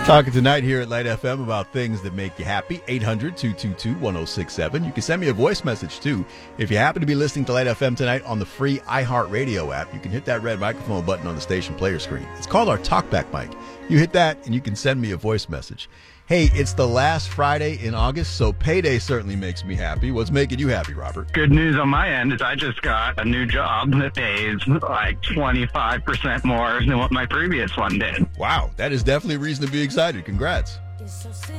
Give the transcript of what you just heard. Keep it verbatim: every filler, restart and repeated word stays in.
Talking tonight here at Light F M about things that make you happy. eight hundred, two two two, one oh six seven. You can send me a voice message, too. If you happen to be listening to Light F M tonight on the free iHeartRadio app, you can hit that red microphone button on the station player screen. It's called our TalkBack mic. You hit that, and you can send me a voice message. Hey, it's the last Friday in August, so payday certainly makes me happy. What's making you happy, Robert? Good news on my end is I just got a new job that pays like twenty-five percent more than what my previous one did. Wow, that is definitely a reason to be excited. Congrats.